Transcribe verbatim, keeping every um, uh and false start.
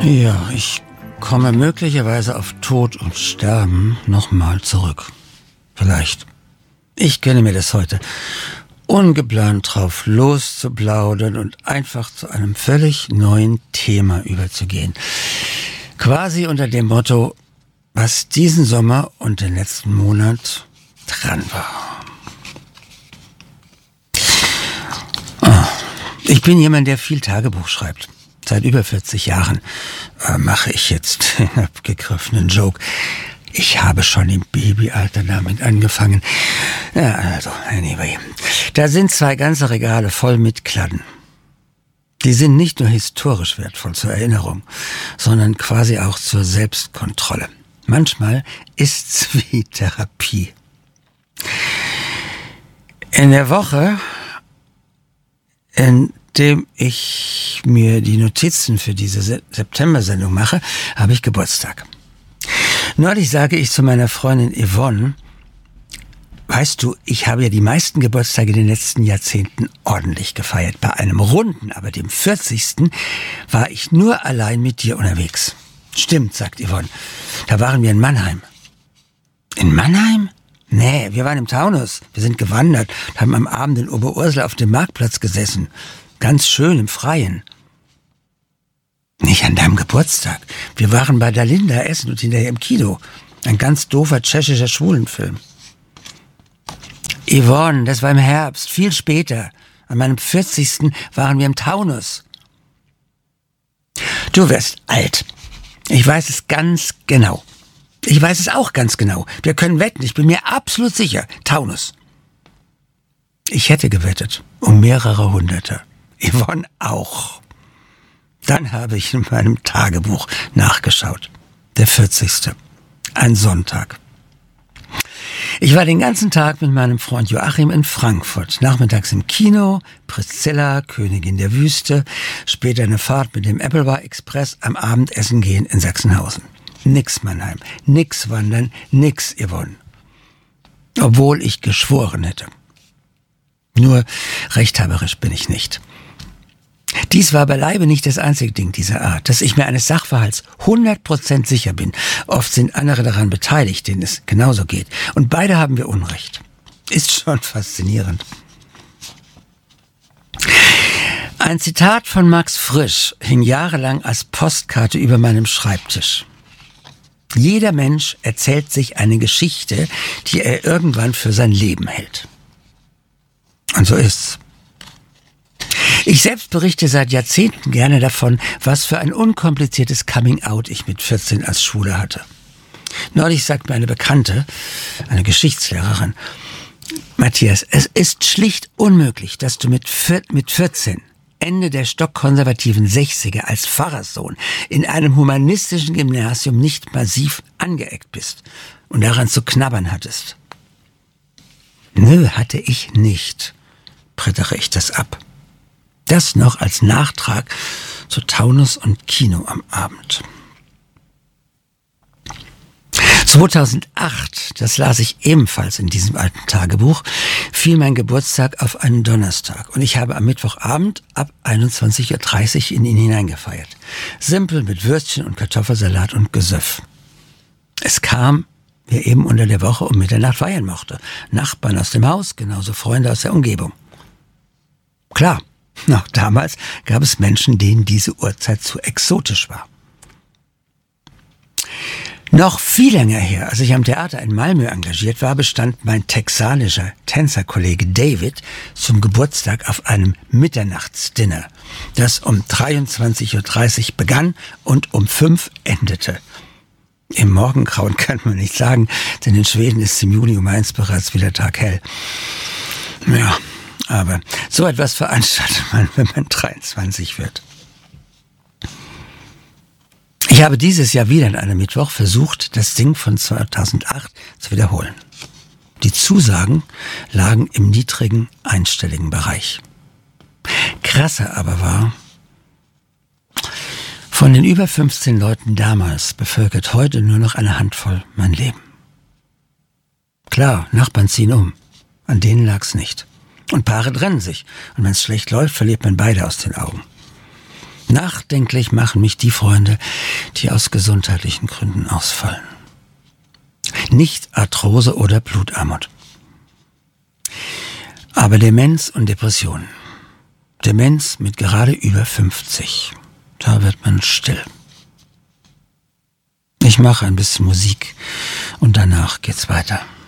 Ja, ich komme möglicherweise auf Tod und Sterben nochmal zurück. Vielleicht. Ich gönne mir das heute. Ungeplant drauf loszuplaudern und einfach zu einem völlig neuen Thema überzugehen. Quasi unter dem Motto, was diesen Sommer und den letzten Monat dran war. Oh, ich bin jemand, der viel Tagebuch schreibt. Seit über vierzig Jahren äh, mache ich jetzt den abgegriffenen Joke. Ich habe schon im Babyalter damit angefangen. Ja, also, anyway. Da sind zwei ganze Regale voll mit Kladden. Die sind nicht nur historisch wertvoll zur Erinnerung, sondern quasi auch zur Selbstkontrolle. Manchmal ist's wie Therapie. In der Woche, in dem ich mir die Notizen für diese September-Sendung mache, habe ich Geburtstag. Neulich sage ich zu meiner Freundin Yvonne, weißt du, ich habe ja die meisten Geburtstage in den letzten Jahrzehnten ordentlich gefeiert. Bei einem runden, aber dem vierzigsten war ich nur allein mit dir unterwegs. Stimmt, sagt Yvonne. Da waren wir in Mannheim. In Mannheim? Nee, wir waren im Taunus. Wir sind gewandert, haben am Abend in Oberursel auf dem Marktplatz gesessen. Ganz schön im Freien. Nicht an deinem Geburtstag. Wir waren bei der Linda essen und hinterher im Kino. Ein ganz doofer tschechischer Schwulenfilm. Yvonne, das war im Herbst, viel später. An meinem vierzigsten waren wir im Taunus. Du wirst alt. Ich weiß es ganz genau. Ich weiß es auch ganz genau. Wir können wetten, ich bin mir absolut sicher. Taunus. Ich hätte gewettet. Um mehrere Hunderte. Yvonne auch. Dann habe ich in meinem Tagebuch nachgeschaut. Der vierzigste. Ein Sonntag. Ich war den ganzen Tag mit meinem Freund Joachim in Frankfurt. Nachmittags im Kino, Priscilla, Königin der Wüste, später eine Fahrt mit dem Appleby Express, am Abendessen gehen in Sachsenhausen. Nix Mannheim, nix Wandern, nix Yvonne. Obwohl ich geschworen hätte. Nur rechthaberisch bin ich nicht. Dies war beileibe nicht das einzige Ding dieser Art, dass ich mir eines Sachverhalts hundert Prozent sicher bin. Oft sind andere daran beteiligt, denen es genauso geht. Und beide haben wir Unrecht. Ist schon faszinierend. Ein Zitat von Max Frisch hing jahrelang als Postkarte über meinem Schreibtisch. Jeder Mensch erzählt sich eine Geschichte, die er irgendwann für sein Leben hält. Und so ist's. Ich selbst berichte seit Jahrzehnten gerne davon, was für ein unkompliziertes Coming-out ich mit vierzehn als Schwule hatte. Neulich sagt mir eine Bekannte, eine Geschichtslehrerin, Matthias, es ist schlicht unmöglich, dass du mit vierzehn, Ende der stockkonservativen Sechziger, als Pfarrerssohn in einem humanistischen Gymnasium nicht massiv angeeckt bist und daran zu knabbern hattest. Nö, hatte ich nicht, brettere ich das ab. Das noch als Nachtrag zu Taunus und Kino am Abend. zweitausendacht, das las ich ebenfalls in diesem alten Tagebuch, fiel mein Geburtstag auf einen Donnerstag und ich habe am Mittwochabend ab einundzwanzig Uhr dreißig in ihn hineingefeiert. Simpel mit Würstchen und Kartoffelsalat und Gesöff. Es kam, wer eben unter der Woche um Mitternacht feiern mochte. Nachbarn aus dem Haus, genauso Freunde aus der Umgebung. Klar. Auch damals gab es Menschen, denen diese Uhrzeit zu exotisch war. Noch viel länger her, als ich am Theater in Malmö engagiert war, bestand mein texanischer Tänzerkollege David zum Geburtstag auf einem Mitternachtsdinner, das um dreiundzwanzig Uhr dreißig begann und um fünf endete. Im Morgengrauen kann man nicht sagen, denn in Schweden ist im Juli um eins bereits wieder taghell. Ja. Aber so etwas veranstaltet man, wenn man dreiundzwanzig wird. Ich habe dieses Jahr wieder an einem Mittwoch versucht, das Ding von zweitausendacht zu wiederholen. Die Zusagen lagen im niedrigen, einstelligen Bereich. Krasser aber war, von den über fünfzehn Leuten damals bevölkert heute nur noch eine Handvoll mein Leben. Klar, Nachbarn ziehen um. An denen lag's nicht. Und Paare trennen sich. Und wenn es schlecht läuft, verliert man beide aus den Augen. Nachdenklich machen mich die Freunde, die aus gesundheitlichen Gründen ausfallen. Nicht Arthrose oder Blutarmut. Aber Demenz und Depression. Demenz mit gerade über fünfzig. Da wird man still. Ich mache ein bisschen Musik und danach geht's weiter.